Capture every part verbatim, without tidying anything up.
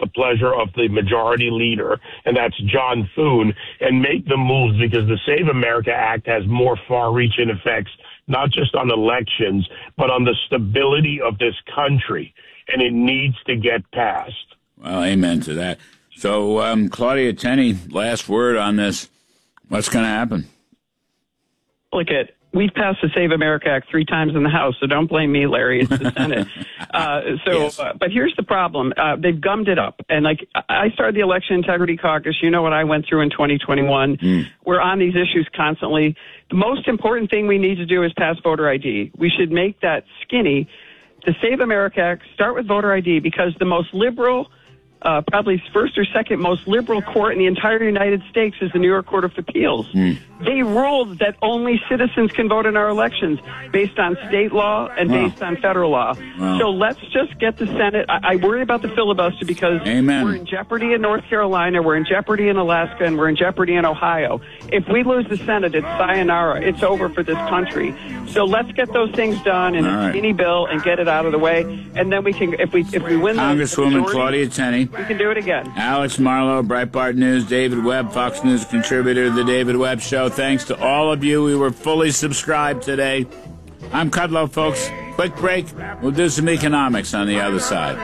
the pleasure of the majority leader, and that's John Thune, and make the moves, because the Save America Act has more far-reaching effects, not just on elections, but on the stability of this country, and it needs to get passed. Well, amen to that. So, um, Claudia Tenney, last word on this. What's going to happen? Look at, we've passed the Save America Act three times in the House, so don't blame me, Larry. It's the Senate. Uh, so, yes. uh, but here's the problem. Uh, they've gummed it up. And like, I started the Election Integrity Caucus. You know what I went through in twenty twenty-one. Mm. We're on these issues constantly. The most important thing we need to do is pass voter I D. We should make that skinny. The Save America Act, start with voter I D, because the most liberal, Uh, probably first or second most liberal court in the entire United States is the New York Court of Appeals. Mm. They ruled that only citizens can vote in our elections based on state law and wow. based on federal law. Wow. So let's just get the Senate. I, I worry about the filibuster because Amen. We're in jeopardy in North Carolina, we're in jeopardy in Alaska, and we're in jeopardy in Ohio. If we lose the Senate, it's sayonara. It's over for this country. So let's get those things done in All a right. skinny bill and get it out of the way, and then we can, if we if we win, Congresswoman the Claudia Tenney. We can do it again. Alex Marlow, Breitbart News, David Webb, Fox News contributor to The David Webb Show. Thanks to all of you. We were fully subscribed today. I'm Kudlow, folks. Quick break. We'll do some economics on the other side.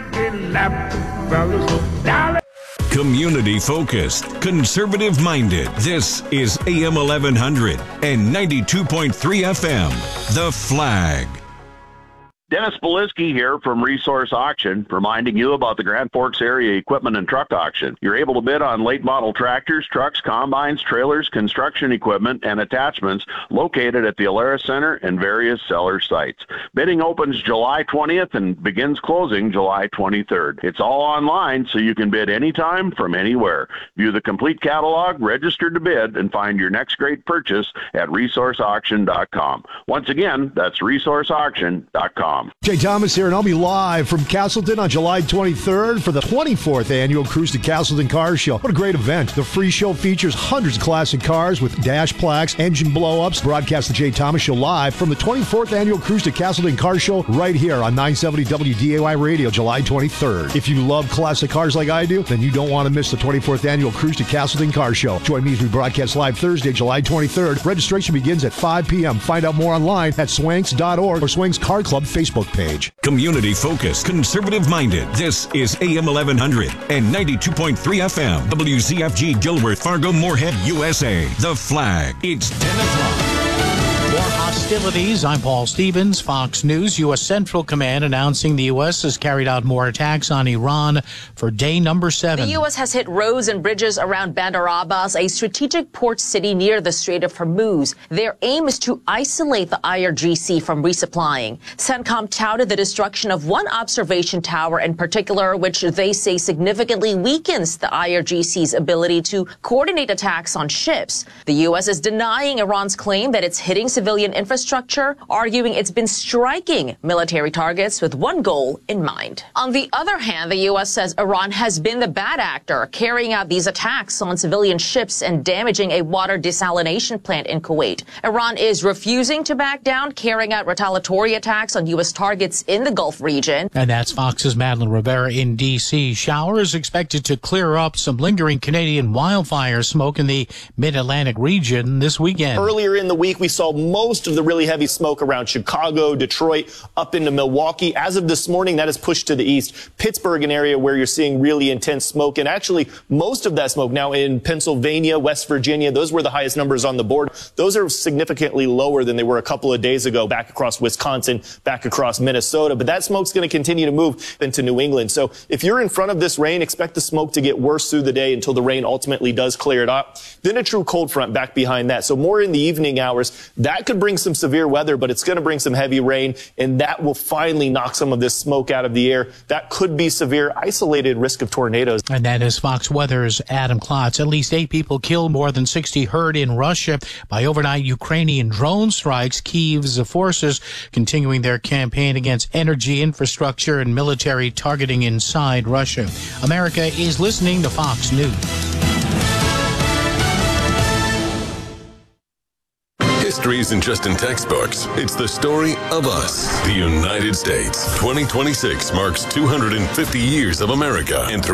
Community focused, conservative minded. This is A M eleven hundred and ninety-two point three F M. The Flag. Dennis Belisky here from Resource Auction, reminding you about the Grand Forks Area Equipment and Truck Auction. You're able to bid on late model tractors, trucks, combines, trailers, construction equipment, and attachments located at the Alara Center and various seller sites. Bidding opens July twentieth and begins closing July twenty-third. It's all online, so you can bid anytime from anywhere. View the complete catalog, register to bid, and find your next great purchase at resource auction dot com. Once again, that's resource auction dot com. Jay Thomas here, and I'll be live from Castleton on July twenty-third for the twenty-fourth annual Cruise to Castleton Car Show. What a great event. The free show features hundreds of classic cars with dash plaques, engine blow-ups. Broadcast the Jay Thomas Show live from the twenty-fourth annual Cruise to Castleton Car Show right here on nine seventy W D A Y Radio, July twenty-third. If you love classic cars like I do, then you don't want to miss the twenty-fourth annual Cruise to Castleton Car Show. Join me as we broadcast live Thursday, July twenty-third. Registration begins at five p.m. Find out more online at swanks dot org or Swanks Car Club Facebook page. Community focused, conservative minded. This is A M eleven hundred and ninety-two point three F M. W Z F G Gilbert, Fargo, Moorhead, U S A. The Flag. It's ten o'clock. More hostilities. I'm Paul Stevens, Fox News. U S. Central Command announcing the U S has carried out more attacks on Iran for day number seven. The U S has hit roads and bridges around Bandar Abbas, a strategic port city near the Strait of Hormuz. Their aim is to isolate the I R G C from resupplying. CENTCOM touted the destruction of one observation tower in particular, which they say significantly weakens the I R G C's ability to coordinate attacks on ships. The U S is denying Iran's claim that it's hitting civilian infrastructure, arguing it's been striking military targets with one goal in mind. On the other hand, the U S says Iran has been the bad actor, carrying out these attacks on civilian ships and damaging a water desalination plant in Kuwait. Iran is refusing to back down, carrying out retaliatory attacks on U S targets in the Gulf region. And that's Fox's Madeline Rivera in D C. Showers expected to clear up some lingering Canadian wildfire smoke in the mid-Atlantic region this weekend. Earlier in the week, we saw most of the really heavy smoke around Chicago, Detroit, up into Milwaukee. As of this morning, that is pushed to the east. Pittsburgh, an area where you're seeing really intense smoke. And actually, most of that smoke now in Pennsylvania, West Virginia, those were the highest numbers on the board. Those are significantly lower than they were a couple of days ago, back across Wisconsin, back across Minnesota. But that smoke's going to continue to move into New England. So if you're in front of this rain, expect the smoke to get worse through the day until the rain ultimately does clear it up. Then a true cold front back behind that. So more in the evening hours. That could bring some severe weather, but it's going to bring some heavy rain, and that will finally knock some of this smoke out of the air. That could be severe, isolated risk of tornadoes. And that is Fox Weather's Adam Klotz. At least eight people killed, more than sixty hurt in Russia by overnight Ukrainian drone strikes. Kyiv's forces continuing their campaign against energy infrastructure and military targeting inside Russia. America is listening to Fox News. History isn't just in textbooks. It's the story of us, the United States. twenty twenty-six marks two hundred fifty years of America. And